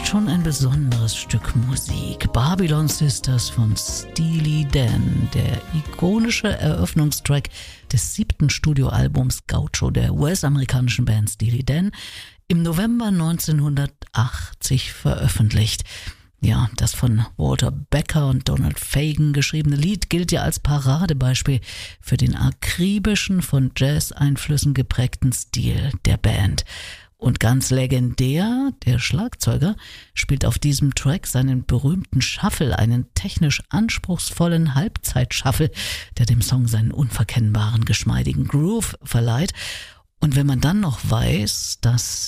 schon ein besonderes Stück Musik. Babylon Sisters von Steely Dan, der ikonische Eröffnungstrack des 7. Studioalbums Gaucho der US-amerikanischen Band Steely Dan, im November 1980 veröffentlicht. Ja, das von Walter Becker und Donald Fagen geschriebene Lied gilt ja als Paradebeispiel für den akribischen, von Jazz-Einflüssen geprägten Stil der Band. Und ganz legendär, der Schlagzeuger spielt auf diesem Track seinen berühmten Shuffle, einen technisch anspruchsvollen Halbzeit-Shuffle, der dem Song seinen unverkennbaren, geschmeidigen Groove verleiht. Und wenn man dann noch weiß, dass